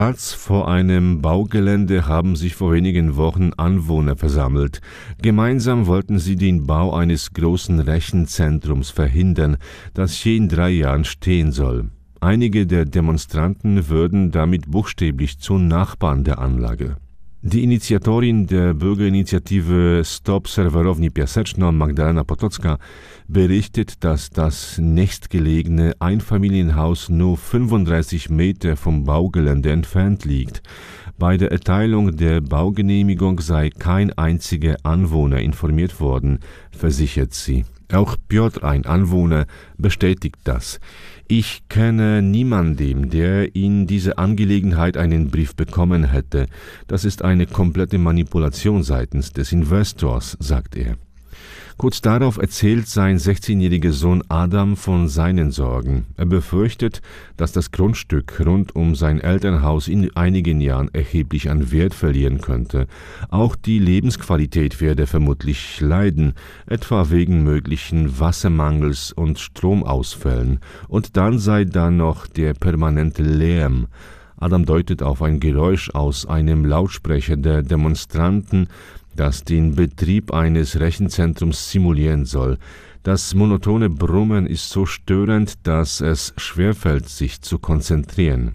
Platz vor einem Baugelände haben sich vor wenigen Wochen Anwohner versammelt. Gemeinsam wollten sie den Bau eines großen Rechenzentrums verhindern, das hier in 3 Jahren stehen soll. Einige der Demonstranten würden damit buchstäblich zu Nachbarn der Anlage. Die Initiatorin der Bürgerinitiative Stop Serwerowni Piaseczno, Magdalena Potocka, berichtet, dass das nächstgelegene Einfamilienhaus nur 35 Meter vom Baugelände entfernt liegt. Bei der Erteilung der Baugenehmigung sei kein einziger Anwohner informiert worden, versichert sie. Auch Piotr, ein Anwohner, bestätigt das. Ich kenne niemanden, der in dieser Angelegenheit einen Brief bekommen hätte. Das ist eine komplette Manipulation seitens des Investors, sagt er. Kurz darauf erzählt sein 16-jähriger Sohn Adam von seinen Sorgen. Er befürchtet, dass das Grundstück rund um sein Elternhaus in einigen Jahren erheblich an Wert verlieren könnte. Auch die Lebensqualität werde vermutlich leiden, etwa wegen möglichen Wassermangels und Stromausfällen. Und dann sei da noch der permanente Lärm. Adam deutet auf ein Geräusch aus einem Lautsprecher der Demonstranten, das den Betrieb eines Rechenzentrums simulieren soll. Das monotone Brummen ist so störend, dass es schwerfällt, sich zu konzentrieren.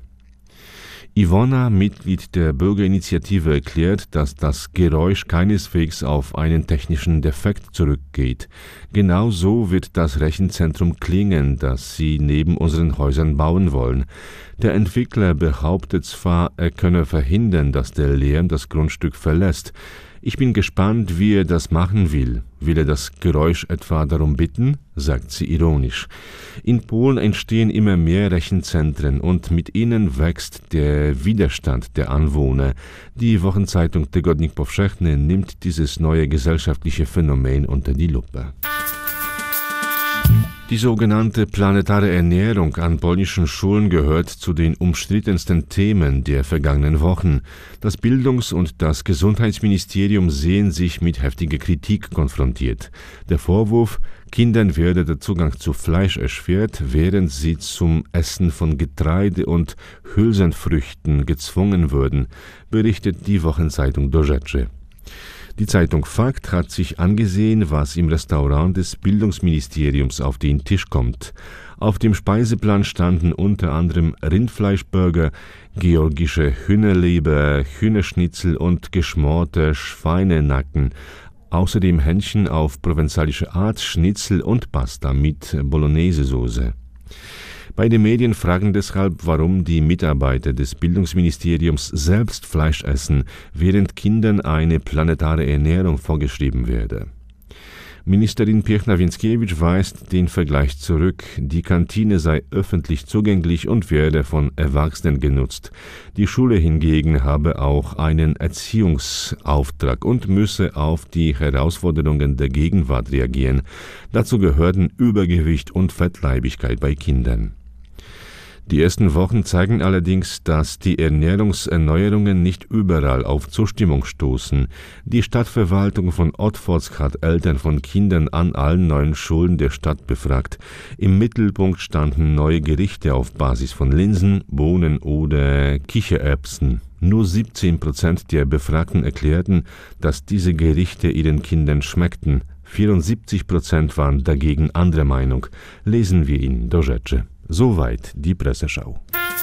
Ivona, Mitglied der Bürgerinitiative, erklärt, dass das Geräusch keineswegs auf einen technischen Defekt zurückgeht. Genau so wird das Rechenzentrum klingen, das sie neben unseren Häusern bauen wollen. Der Entwickler behauptet zwar, er könne verhindern, dass der Lärm das Grundstück verlässt. Ich bin gespannt, wie er das machen will. Will er das Geräusch etwa darum bitten? Sagt sie ironisch. In Polen entstehen immer mehr Rechenzentren und mit ihnen wächst der Widerstand der Anwohner. Die Wochenzeitung Tygodnik Powszechny nimmt dieses neue gesellschaftliche Phänomen unter die Lupe. Die sogenannte planetare Ernährung an polnischen Schulen gehört zu den umstrittensten Themen der vergangenen Wochen. Das Bildungs- und das Gesundheitsministerium sehen sich mit heftiger Kritik konfrontiert. Der Vorwurf, Kindern werde der Zugang zu Fleisch erschwert, während sie zum Essen von Getreide und Hülsenfrüchten gezwungen würden, berichtet die Wochenzeitung Do Rzeczy. Die Zeitung Fakt hat sich angesehen, was im Restaurant des Bildungsministeriums auf den Tisch kommt. Auf dem Speiseplan standen unter anderem Rindfleischburger, georgische Hühnerleber, Hühnerschnitzel und geschmorte Schweinenacken. Außerdem Hähnchen auf provenzalische Art, Schnitzel und Pasta mit Bolognese-Soße. Beide Medien fragen deshalb, warum die Mitarbeiter des Bildungsministeriums selbst Fleisch essen, während Kindern eine planetare Ernährung vorgeschrieben werde. Ministerin Piechna-Więckiewicz weist den Vergleich zurück. Die Kantine sei öffentlich zugänglich und werde von Erwachsenen genutzt. Die Schule hingegen habe auch einen Erziehungsauftrag und müsse auf die Herausforderungen der Gegenwart reagieren. Dazu gehörten Übergewicht und Fettleibigkeit bei Kindern. Die ersten Wochen zeigen allerdings, dass die Ernährungserneuerungen nicht überall auf Zustimmung stoßen. Die Stadtverwaltung von Otwock hat Eltern von Kindern an allen 9 Schulen der Stadt befragt. Im Mittelpunkt standen neue Gerichte auf Basis von Linsen, Bohnen oder Kichererbsen. Nur 17% der Befragten erklärten, dass diese Gerichte ihren Kindern schmeckten. 74% waren dagegen anderer Meinung. Lesen wir in Do Rzeczy. Soweit die Presseschau.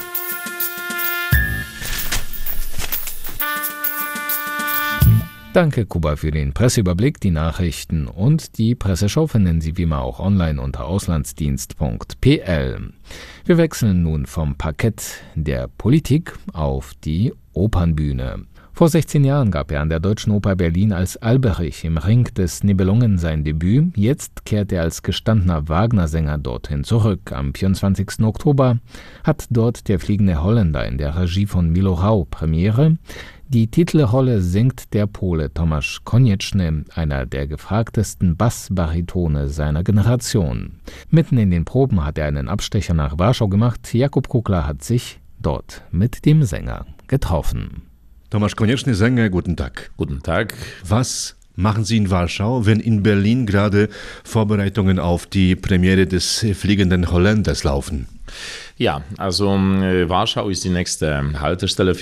Danke, Kuba, für den Presseüberblick. Die Nachrichten und die Presseschau finden Sie wie immer auch online unter auslandsdienst.pl. Wir wechseln nun vom Parkett der Politik auf die Opernbühne. Vor 16 Jahren gab er an der Deutschen Oper Berlin als Alberich im Ring des Nibelungen sein Debüt. Jetzt kehrt er als gestandener Wagner-Sänger dorthin zurück. Am 24. Oktober hat dort der fliegende Holländer in der Regie von Milo Rau Premiere. Die Titelrolle singt der Pole Tomasz Konieczny, einer der gefragtesten Bassbaritone seiner Generation. Mitten in den Proben hat er einen Abstecher nach Warschau gemacht. Jakub Kukla hat sich dort mit dem Sänger getroffen. Tomasz Konieczny, Sänger, guten Tag. Guten Tag. Was machen Sie in Warschau, wenn in Berlin gerade Vorbereitungen auf die Premiere des fliegenden Holländers laufen? Ja, also Warschau ist die nächste Haltestelle